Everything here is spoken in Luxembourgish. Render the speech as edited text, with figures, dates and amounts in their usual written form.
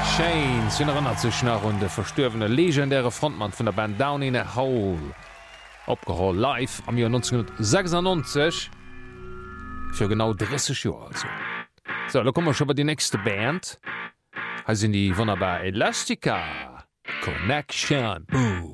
Shane sinn erinnert sich nach hun de verstörwene legendäre Frontmann vun der Band Down in a Hole opgeholt live am Jahr 1996 für genau 30 Jahre also. So, da kommen wir schon bei die nächste Band. Da sind die wunderbar Elastica Connection. Boom.